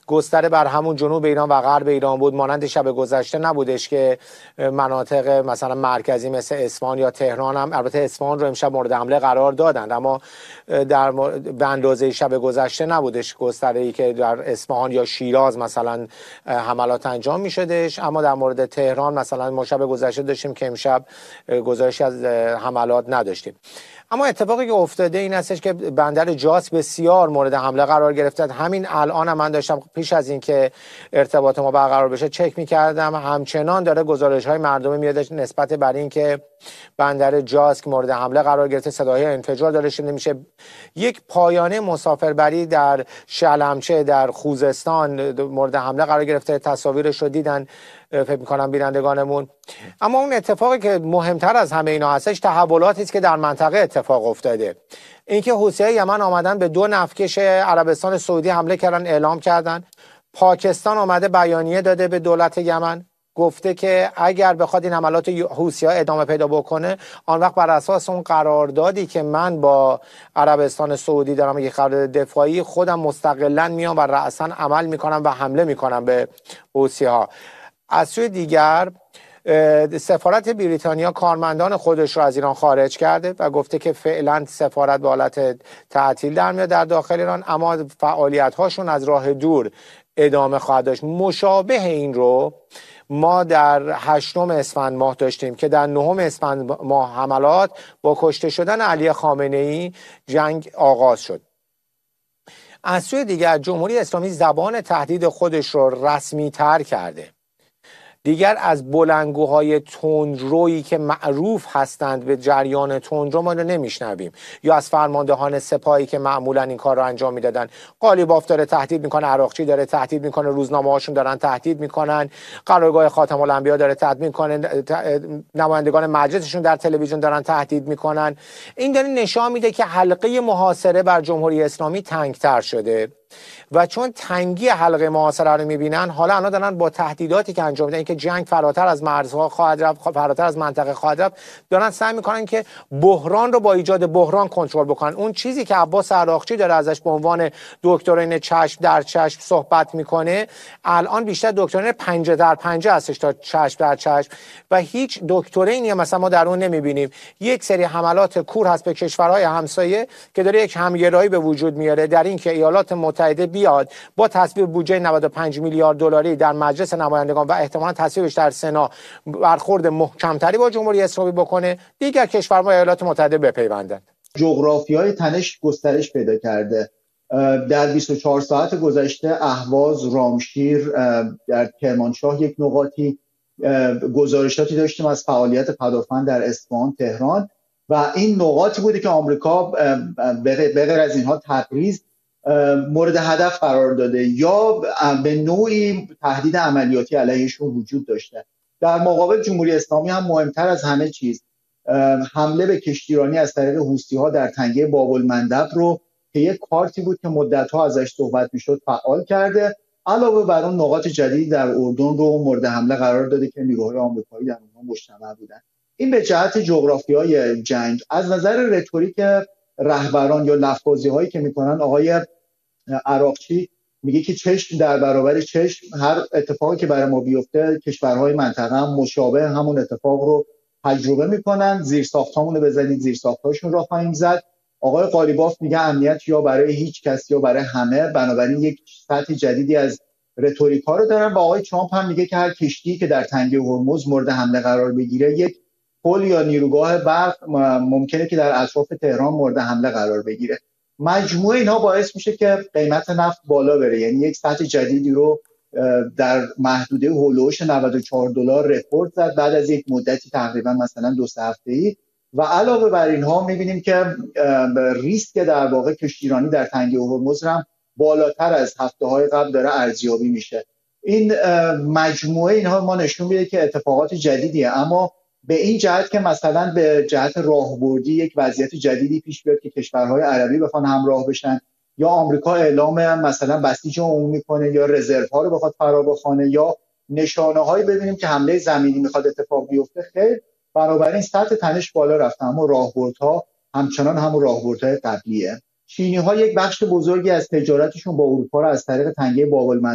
گستره بر همون جنوب ایران و غرب ایران بود، مانند شب گذشته نبودش که مناطق مثلا مرکزی مثل اصفهان یا تهران هم، البته اصفهان رو امشب مورد حمله قرار دادند، اما به اندازه شب گذشته نبودش گستره‌ای که در اصفهان یا شیراز مثلا حملات انجام می‌شدش. اما در مورد تهران مثلا ما شب گذشته داشتیم که امشب گزارشی از حملات نداشتیم. اما اتفاقی که افتاده این هستش که بندر جاس بسیار مورد حمله قرار گرفته. همین الان من داشتم پیش از این که ارتباط ما برقرار بشه چک می‌کردم، همچنان داره گزارش‌های مردمی میاد نسبت بر این که بندر جاس که مورد حمله قرار گرفته، صداهای انفجار داره شنیده میشه. یک پایانه مسافربری در شلمچه در خوزستان مورد حمله قرار گرفته، تصاویرش رو دیدن فکر می‌کنم بینندگانمون. اما اون اتفاقی که مهمتر از همه اینا هستش تحولاتی است که در منطقه اتفاق افتاده. اینکه حوثی‌های یمن آمدن به 2 نفتکش عربستان سعودی حمله کردن، اعلام کردن. پاکستان آمده بیانیه داده به دولت یمن، گفته که اگر بخواد این حملات حوثی‌ها ادامه پیدا بکنه، آن وقت بر اساس اون قراردادی که من با عربستان سعودی دارم، یک قرارداد دفاعی، خودم مستقلاً میام و رأساً عمل میکنم و حمله میکنم به حوثی‌ها. از سوی دیگر سفارت بریتانیا کارمندان خودش را از ایران خارج کرده و گفته که فعلا سفارت به حالت تعطیل در میاد در داخل ایران، اما فعالیت هاشون از راه دور ادامه خواهد داشت. مشابه این رو ما در 8 اسفند ماه داشتیم که در 9 اسفند ماه حملات با کشته شدن علی خامنه‌ای جنگ آغاز شد. از سوی دیگر جمهوری اسلامی زبان تهدید خودش رو رسمی تر کرده. دیگر از بلندگوهای تندرویی که معروف هستند به جریان تندرو ما رو نمیشنویم، یا از فرماندهان سپاهی که معمولا این کار رو انجام میدادن. قالیباف داره تهدید میکنه، عراقچی داره تهدید میکنه، روزنامه هاشون دارن تهدید میکنن، قرارگاه خاتم الانبیا داره تهدید میکنه، نمایندگان مجلسشون در تلویزیون دارن تهدید میکنن. این داره نشان میده که حلقه محاصره بر جمهوری اسلامی تنگتر شده و چون تنگی حلقه محاصره رو میبینن، حالا دارن با تهدیداتی که انجام میدن، اینکه جنگ فراتر از مرزها خواهد رفت، فراتر از منطقه خواهد رفت، دارن سعی میکنن که بحران رو با ایجاد بحران کنترل بکنن. اون چیزی که عباس عراقچی داره ازش به عنوان دکترین چشم در چشم صحبت میکنه، الان بیشتر دکترین پنجه در پنجه هستش تا چشم در چشم، و هیچ دکترینی مثلا ما در اون نمیبینیم. یک سری حملات کور هست به کشورهای همسایه که داره یک همگرایی به وجود میاره در این که ایالات متحده بیاد با تصویب بودجه 95 میلیارد دلاری در مجلس نمایندگان و احتمالاً تصویبش در سنا برخورد محکمتری با جمهوری اسلامی بکنه، دیگر کشورها ایالات متحده بپیوندند. جغرافیای تنش گسترش پیدا کرده. در 24 ساعت گذشته اهواز، رامشیر، در کرمانشاه یک نقاطی گزارشاتی داشتیم از فعالیت پدافند در اصفهان، تهران، و این نقاطی بوده که آمریکا به غیر از اینها تبریز مورد هدف قرار داده یا به نوعی تهدید عملیاتی علیهشون وجود داشته. در مقابل جمهوری اسلامی هم مهمتر از همه چیز حمله به کشتیرانی از طریق حوثی‌ها در تنگه باب‌المندب رو که یک کارتی بود که مدت‌ها ازش صحبت می‌شد فعال کرده. علاوه بر اون نقاط جدید در اردن رو مورد حمله قرار داده که نیروهای آمریکایی در اونها مجتمع بودن. این به جهت جغرافیای جنگ. از نظر رتوریک رهبران یا لفظ‌بازی‌هایی که می‌کنن، آقای عراقچی میگه که چشم در برابر چشم، هر اتفاقی که برای ما بیفته کشورهای منطقه هم مشابه همون اتفاق رو تجربه میکنن. زیرساختامونو بزنید زیرساختاشون رو خواهیم زد. آقای قالیباف میگه امنیت یا برای هیچ کس یا برای همه، بنابراین یک سطح جدیدی از رتوریکا رو دارن. و آقای ترامپ هم میگه که هر کشتی که در تنگه هرمز مورد حمله قرار بگیره، یک پل یا نیروگاه برق ممکنه که در اطراف تهران مورد حمله قرار بگیره. مجموعه اینها باعث میشه که قیمت نفت بالا بره، یعنی یک سطح جدیدی رو در محدوده هولوش 94 دلار رکورد زد بعد از یک مدتی تقریبا مثلا 2 هفته‌ای. و علاوه بر اینها میبینیم که ریسک در واقع کشتیرانی در تنگه هرمز هم بالاتر از هفته‌های قبل داره ارزیابی میشه. این مجموعه اینها ما نشون میده که اتفاقات جدیدیه، اما به این جهت که مثلا به جهت راهبردی یک وضعیت جدیدی پیش بیاد که کشورهای عربی بخوان همراه بشن، یا آمریکا اعلام مثلا بسیج عمومی کنه، یا رزروها رو بخواد فرا بخوانه، یا نشانه‌هایی ببینیم که حمله زمینی میخواد اتفاق بیفته، خیر. بنابراین سطح تنش بالا رفته، اما راهبردها همچنان همون راهبردهای قبلیه. چینی‌ها یک بخش بزرگی از تجارتشون با اروپا رو از طریق تنگه باب